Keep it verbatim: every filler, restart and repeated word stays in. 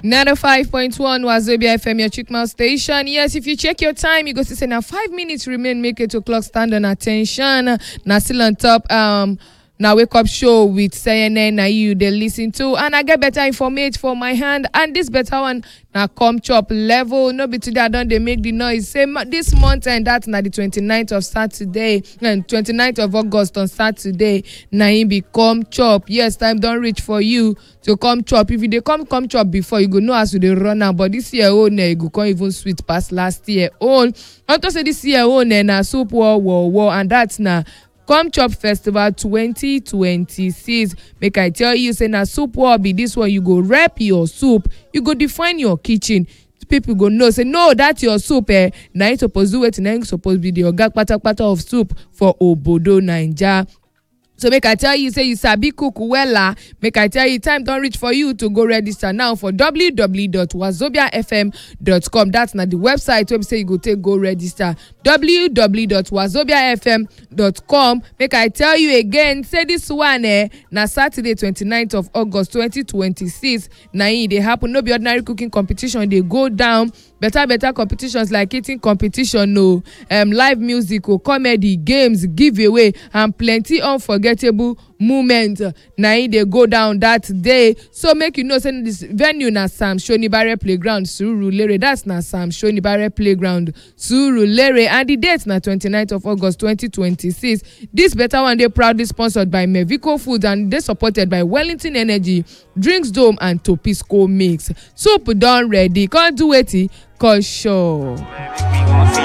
ninety-five point one Wazobia F M, your Chikmal station. Yes, if you check your time, you go to say now five minutes remain, make it to clock stand on attention. Now still on top, um, now wake up show with C N N, now you they listen to, and I get better information for my hand, and this better one now come chop level. No be today I don't they make the noise. Same this month, and that's now the twenty-ninth of Saturday and twenty-ninth of August on Saturday. Now he become chop. Yes, time don't reach for you to come chop. If you they come come chop before, you go know as you they run out. But this year own you go can't even sweet past last year own. I to say this year own na soup war war war, and that's now Come Chop Festival twenty twenty-six. Make I tell you, say na soup war be this one. You go rep your soup. You go define your kitchen. People go know, say no, that's your soup. Eh, now you suppose do it. Now you suppose be the oga pata pata of soup for Obodo Naija. So make I tell you, say you sabi cook wella. Make I tell you, time don't reach for you to go register now for w w w dot wazobia f m dot com. That's not the website where we say you go take go register. w w w dot wazobia f m dot com. Make I tell you again, say this one eh, na Saturday twenty-ninth of August twenty twenty-six. Na it they happen. No be ordinary cooking competition. They go down. Better, better competitions like eating competition, no, um, live music, or comedy, games, giveaway, and plenty unforgettable moments. Now they go down that day. So make you know, send this venue na Sam Shonibare Playground, Surulere. That's na Sam Shonibare Playground, Surulere. And the date na twenty-ninth of August twenty twenty-six. This better one day proudly sponsored by Mevico Foods, and they supported by Wellington Energy, Drinks Dome, and Topisco Mix. Soup done ready. Can't do it. Cause sure.